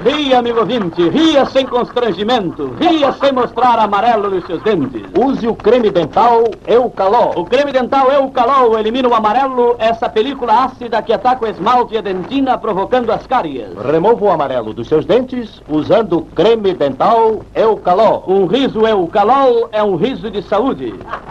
Ria, amigo ouvinte, ria sem constrangimento, ria sem mostrar amarelo nos seus dentes. Use o creme dental Eucalol. O creme dental Eucalol elimina o amarelo, essa película ácida que ataca o esmalte e a dentina, provocando as cáries. Remova o amarelo dos seus dentes usando o creme dental Eucalol. Um riso Eucalol é um riso de saúde.